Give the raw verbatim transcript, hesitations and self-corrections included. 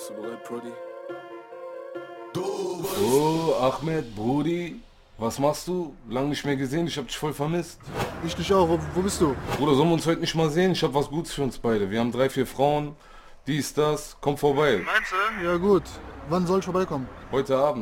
Bist du bereit, Brody? Oh, Ahmed, Brudi, was machst du? Lang nicht mehr gesehen, ich hab dich voll vermisst. Ich dich auch. Wo, wo bist du? Bruder, sollen wir uns heute nicht mal sehen? Ich hab was Gutes für uns beide. Wir haben drei, vier Frauen, dies, das. Komm vorbei. Meinst du? Ja gut. Wann soll ich vorbeikommen? Heute Abend.